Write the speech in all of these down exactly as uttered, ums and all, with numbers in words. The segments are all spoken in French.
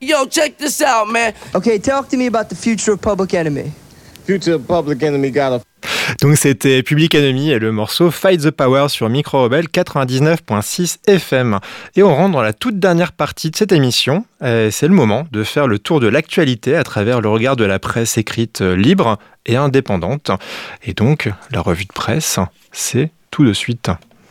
Yo, check this out, man. Okay, talk to me about the future of Public Enemy. Future of Public Enemy got a... Donc c'était Public Enemy et le morceau Fight the Power sur Micro Rebelle quatre-vingt-dix-neuf virgule six F M. Et on rentre dans la toute dernière partie de cette émission. Et c'est le moment de faire le tour de l'actualité à travers le regard de la presse écrite libre et indépendante. Et donc la revue de presse, c'est tout de suite.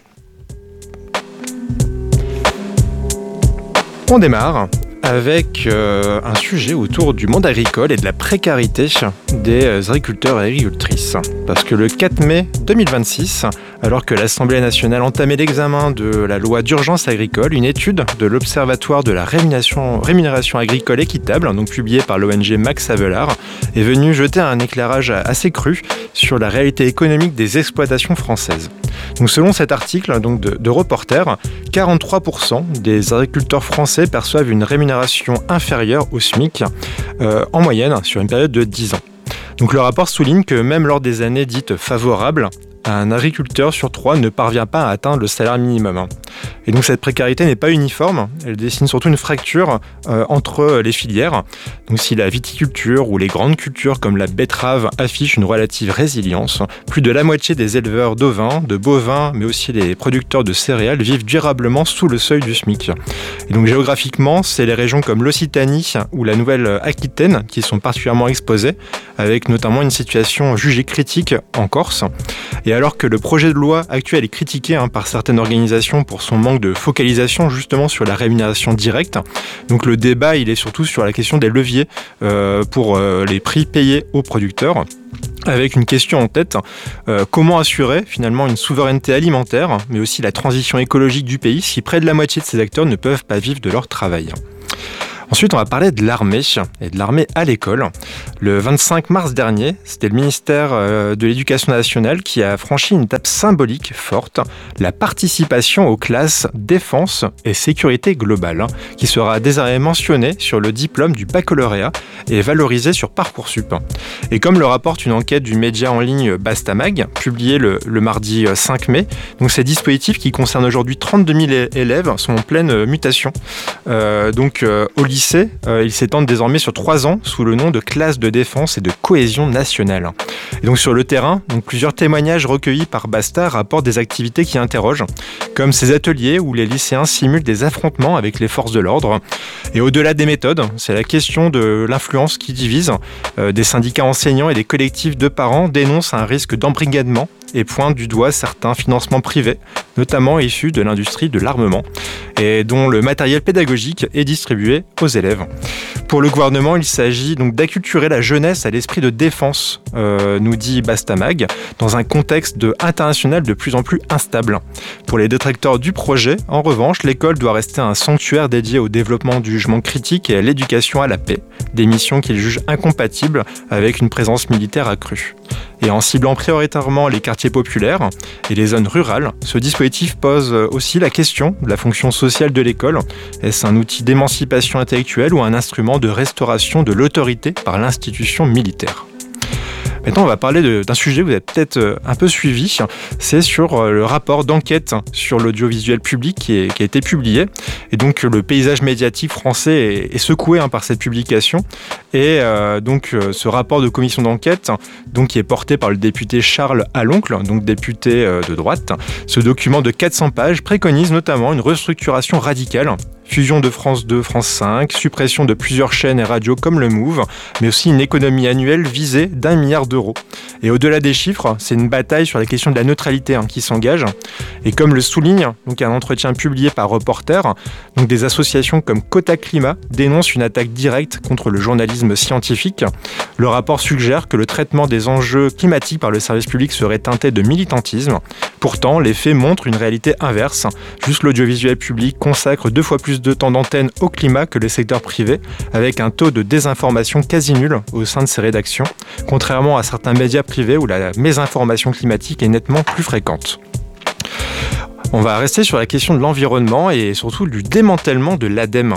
On démarre avec euh, un sujet autour du monde agricole et de la précarité des agriculteurs et agricultrices. Parce que le quatre mai deux mille vingt-six, alors que l'Assemblée nationale entamait l'examen de la loi d'urgence agricole, une étude de l'Observatoire de la rémunération, rémunération agricole équitable, donc publiée par l'O N G Max Havelaar, est venue jeter un éclairage assez cru sur la réalité économique des exploitations françaises. Donc selon cet article donc de, de Reporter, quarante-trois pour cent des agriculteurs français perçoivent une rémunération inférieure au SMIC euh, en moyenne sur une période de dix ans. Donc le rapport souligne que même lors des années dites favorables, un agriculteur sur trois ne parvient pas à atteindre le salaire minimum. Et donc cette précarité n'est pas uniforme, elle dessine surtout une fracture euh, entre les filières. Donc si la viticulture ou les grandes cultures comme la betterave affichent une relative résilience, plus de la moitié des éleveurs d'ovins, de bovins, mais aussi les producteurs de céréales vivent durablement sous le seuil du SMIC. Et donc géographiquement, c'est les régions comme l'Occitanie ou la Nouvelle-Aquitaine qui sont particulièrement exposées, avec notamment une situation jugée critique en Corse. Et alors que le projet de loi actuel est critiqué hein, par certaines organisations pour son manque de focalisation justement sur la rémunération directe, donc le débat il est surtout sur la question des leviers euh, pour euh, les prix payés aux producteurs. Avec une question en tête, euh, comment assurer finalement une souveraineté alimentaire, mais aussi la transition écologique du pays si près de la moitié de ces acteurs ne peuvent pas vivre de leur travail. Ensuite, on va parler de l'armée et de l'armée à l'école. Le vingt-cinq mars dernier, c'était le ministère de l'Éducation nationale qui a franchi une étape symbolique forte, la participation aux classes défense et sécurité globale, qui sera désormais mentionnée sur le diplôme du baccalauréat et valorisée sur Parcoursup. Et comme le rapporte une enquête du média en ligne Bastamag, publiée le, le mardi cinq mai, donc ces dispositifs qui concernent aujourd'hui trente-deux mille élèves sont en pleine mutation. Euh, donc euh, au lycée, Euh, ils s'étendent désormais sur trois ans sous le nom de classe de défense et de cohésion nationale. Et donc sur le terrain, donc plusieurs témoignages recueillis par Basta rapportent des activités qui interrogent, comme ces ateliers où les lycéens simulent des affrontements avec les forces de l'ordre. Et au-delà des méthodes, c'est la question de l'influence qui divise. Euh, des syndicats enseignants et des collectifs de parents dénoncent un risque d'embrigadement et pointent du doigt certains financements privés, notamment issus de l'industrie de l'armement, et dont le matériel pédagogique est distribué aux élèves. Pour le gouvernement, il s'agit donc d'acculturer la jeunesse à l'esprit de défense, euh, nous dit Bastamag, dans un contexte de, international de plus en plus instable. Pour les détracteurs du projet, en revanche, l'école doit rester un sanctuaire dédié au développement du jugement critique et à l'éducation à la paix, des missions qu'ils jugent incompatibles avec une présence militaire accrue. Et en ciblant prioritairement les quartiers populaires et les zones rurales, ce dispositif pose aussi la question de la fonction sociale de l'école. Est-ce un outil d'émancipation intellectuelle ou un instrument de restauration de l'autorité par l'institution militaire ? Maintenant, on va parler de, d'un sujet que vous avez peut-être un peu suivi. C'est sur le rapport d'enquête sur l'audiovisuel public qui, est, qui a été publié. Et donc, le paysage médiatique français est, est secoué hein, par cette publication. Et euh, donc, ce rapport de commission d'enquête, donc, qui est porté par le député Charles Aloncle, donc député euh, de droite, ce document de quatre cents pages préconise notamment une restructuration radicale. Fusion de France deux, France cinq, suppression de plusieurs chaînes et radios comme le Move, mais aussi une économie annuelle visée d'un milliard d'euros. Et au-delà des chiffres, c'est une bataille sur la question de la neutralité hein, qui s'engage. Et comme le souligne donc un entretien publié par Reporter, donc des associations comme Quota Climat dénoncent une attaque directe contre le journalisme scientifique. Le rapport suggère que le traitement des enjeux climatiques par le service public serait teinté de militantisme. Pourtant, les faits montrent une réalité inverse. Juste l'audiovisuel public consacre deux fois plus de temps d'antenne au climat que le secteur privé, avec un taux de désinformation quasi nul au sein de ses rédactions, contrairement à certains médias privés où la mésinformation climatique est nettement plus fréquente. On va rester sur la question de l'environnement et surtout du démantèlement de l'A D E M.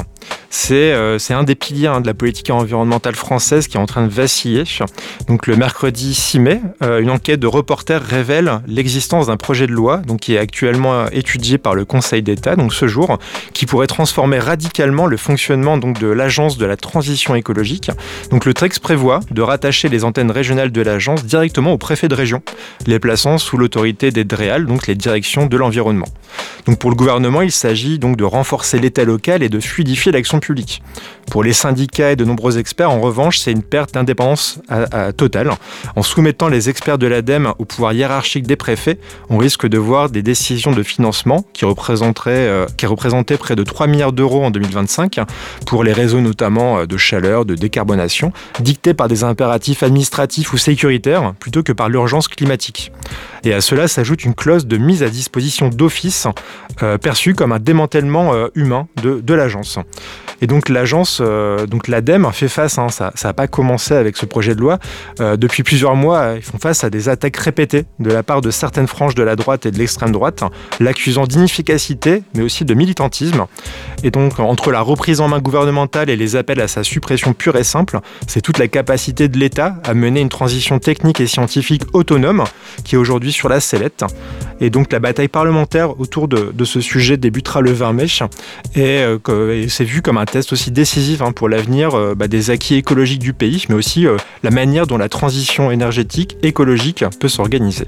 c'est, euh, c'est un des piliers hein, de la politique environnementale française qui est en train de vaciller. Donc le mercredi six mai, euh, une enquête de Reporters révèle l'existence d'un projet de loi donc, qui est actuellement étudié par le Conseil d'État, donc ce jour, qui pourrait transformer radicalement le fonctionnement donc, de l'Agence de la transition écologique. Donc le texte prévoit de rattacher les antennes régionales de l'agence directement au préfet de région, les plaçant sous l'autorité des D R E A L, donc les directions de l'environnement. Donc pour le gouvernement, il s'agit donc de renforcer l'État local et de fluidifier l'action publique. Pour les syndicats et de nombreux experts, en revanche, c'est une perte d'indépendance à, à totale. En soumettant les experts de l'ADEME au pouvoir hiérarchique des préfets, on risque de voir des décisions de financement qui représenteraient, euh, qui représentaient près de trois milliards d'euros en deux mille vingt-cinq pour les réseaux notamment de chaleur, de décarbonation, dictés par des impératifs administratifs ou sécuritaires plutôt que par l'urgence climatique. Et à cela s'ajoute une clause de mise à disposition d'office euh, perçue comme un démantèlement euh, humain de, de l'agence. Et donc l'agence, euh, donc l'ADEME fait face, hein, ça n'a pas commencé avec ce projet de loi, euh, depuis plusieurs mois, ils font face à des attaques répétées de la part de certaines franges de la droite et de l'extrême droite, l'accusant d'inefficacité, mais aussi de militantisme. Et donc entre la reprise en main gouvernementale et les appels à sa suppression pure et simple, c'est toute la capacité de l'État à mener une transition technique et scientifique autonome qui est aujourd'hui sur la sellette. Et donc la bataille parlementaire autour de, de ce sujet débutera le vingt mai et, euh, et c'est vu comme un test aussi décisif hein, pour l'avenir euh, bah, des acquis écologiques du pays, mais aussi euh, la manière dont la transition énergétique écologique peut s'organiser.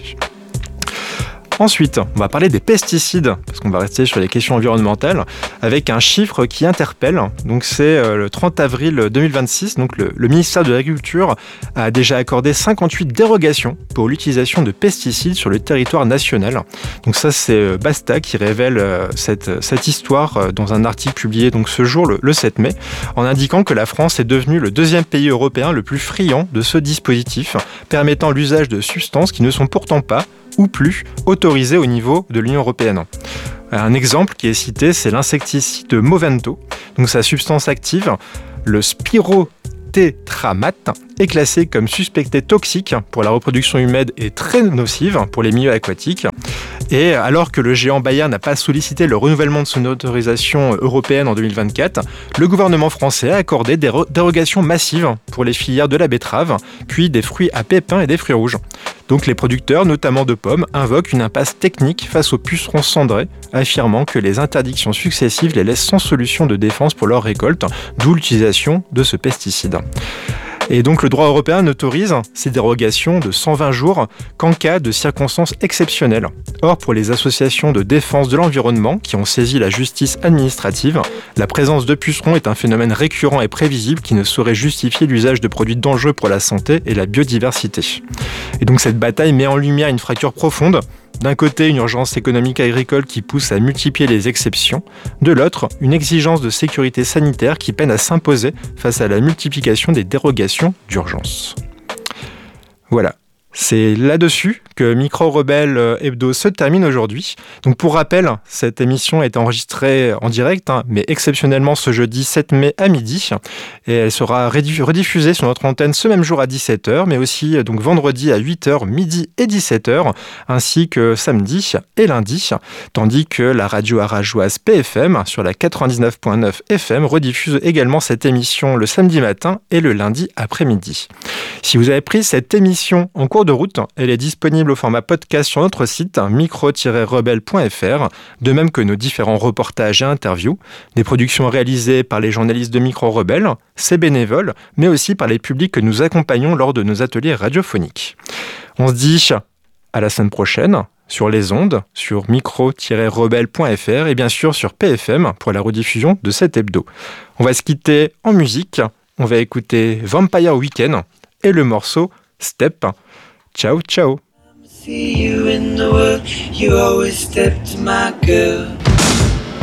Ensuite, on va parler des pesticides, parce qu'on va rester sur les questions environnementales, avec un chiffre qui interpelle. Donc c'est euh, le trente avril deux mille vingt-six, donc le, le ministère de l'Agriculture a déjà accordé cinquante-huit dérogations pour l'utilisation de pesticides sur le territoire national. Donc ça, c'est euh, Basta qui révèle euh, cette, cette histoire euh, dans un article publié donc ce jour, le, le sept mai, en indiquant que la France est devenue le deuxième pays européen le plus friand de ce dispositif, permettant l'usage de substances qui ne sont pourtant pas ou plus autorisé au niveau de l'Union européenne. Un exemple qui est cité, c'est l'insecticide Movento. Donc sa substance active, le spirotétramate, est classée comme suspectée toxique pour la reproduction humaine et très nocive pour les milieux aquatiques. Et alors que le géant Bayer n'a pas sollicité le renouvellement de son autorisation européenne en deux mille vingt-quatre, le gouvernement français a accordé des dérogations massives pour les filières de la betterave, puis des fruits à pépins et des fruits rouges. Donc les producteurs, notamment de pommes, invoquent une impasse technique face aux pucerons cendrés, affirmant que les interdictions successives les laissent sans solution de défense pour leur récolte, d'où l'utilisation de ce pesticide. Et donc le droit européen n'autorise ces dérogations de cent vingt jours qu'en cas de circonstances exceptionnelles. Or, pour les associations de défense de l'environnement qui ont saisi la justice administrative, la présence de pucerons est un phénomène récurrent et prévisible qui ne saurait justifier l'usage de produits dangereux pour la santé et la biodiversité. Et donc cette bataille met en lumière une fracture profonde. D'un côté, une urgence économique agricole qui pousse à multiplier les exceptions. De l'autre, une exigence de sécurité sanitaire qui peine à s'imposer face à la multiplication des dérogations d'urgence. Voilà. C'est là-dessus que Micro Rebelle Hebdo se termine aujourd'hui. Donc pour rappel, cette émission est enregistrée en direct, hein, mais exceptionnellement ce jeudi sept mai à midi. Et elle sera rediffusée sur notre antenne ce même jour à dix-sept heures, mais aussi donc vendredi à huit heures, midi et dix-sept heures, ainsi que samedi et lundi. Tandis que la radio arajoise P F M sur la quatre-vingt-dix-neuf virgule neuf F M rediffuse également cette émission le samedi matin et le lundi après-midi. Si vous avez pris cette émission en cours de route, elle est disponible au format podcast sur notre site micro tiret rebelle point f r, de même que nos différents reportages et interviews, des productions réalisées par les journalistes de Micro Rebelle, ses bénévoles, mais aussi par les publics que nous accompagnons lors de nos ateliers radiophoniques. On se dit à la semaine prochaine sur les ondes, sur micro tiret rebelle point f r et bien sûr sur P F M pour la rediffusion de cet hebdo. On va se quitter en musique, on va écouter Vampire Weekend et le morceau Step. Ciao, ciao. See you in the world, you always step to my girl.